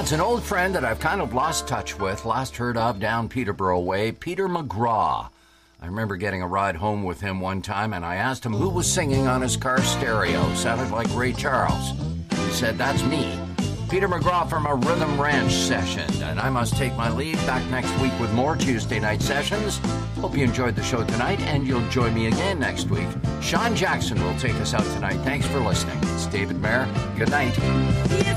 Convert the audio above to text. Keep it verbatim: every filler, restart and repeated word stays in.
it's an old friend that I've kind of lost touch with, last heard of down Peterborough way, Peter McGraw. I remember getting a ride home with him one time, and I asked him who was singing on his car stereo. Sounded like Ray Charles. He said, that's me. Peter McGraw from a Rhythm Ranch session. And I must take my leave. Back next week with more Tuesday night sessions. Hope you enjoyed the show tonight, and you'll join me again next week. Sean Jackson will take us out tonight. Thanks for listening. It's David Mayer. Good night.